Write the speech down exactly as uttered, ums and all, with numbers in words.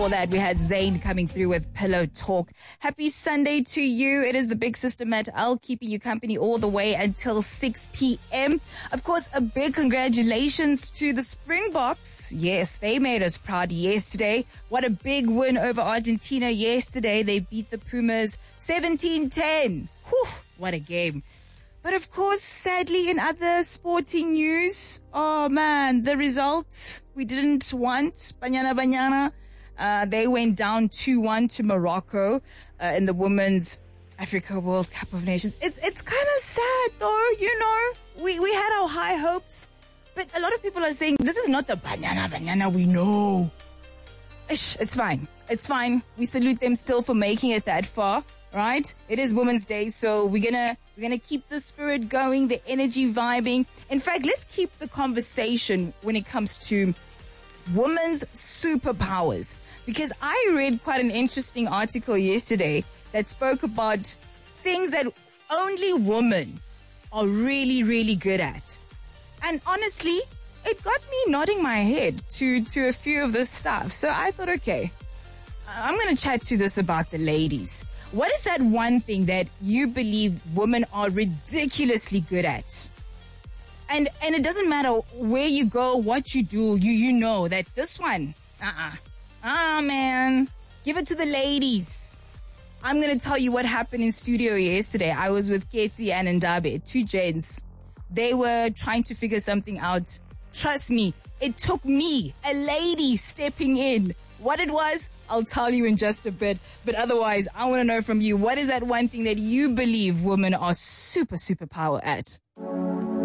For that, we had Zayn coming through with Pillow Talk. Happy Sunday to you. It is the big sister Matt L keeping you company all the way until six p.m. Of course, a big congratulations to the Springboks. Yes, they made us proud yesterday. What a big win over Argentina yesterday. They beat the Pumas seventeen ten. Whew, what a game. But of course, sadly, in other sporting news, oh man, the result we didn't want. Banyana Banyana. Uh, they went down two one to Morocco uh, in the Women's Africa World Cup of Nations. It's it's kind of sad, though, you know. We we had our high hopes, but a lot of people are saying this is not the Banyana Banyana we know. Ish, it's fine. It's fine. We salute them still for making it that far, right? It is Women's Day, so we're gonna we're gonna keep the spirit going, the energy vibing. In fact, let's keep the conversation when it comes to women's superpowers. Because I read quite an interesting article yesterday that spoke about things that only women are really, really good at. And honestly, it got me nodding my head to, to a few of this stuff. So I thought, okay, I'm going to chat to this about the ladies. What is that one thing that you believe women are ridiculously good at? And and it doesn't matter where you go, what you do, you you know that this one, uh-uh. Ah, man. Give it to the ladies. I'm going to tell you what happened in studio yesterday. I was with Katie and Ndabe, two gents. They were trying to figure something out. Trust me, it took me, a lady, stepping in. What it was, I'll tell you in just a bit. But otherwise, I want to know from you, what is that one thing that you believe women are super, super power at?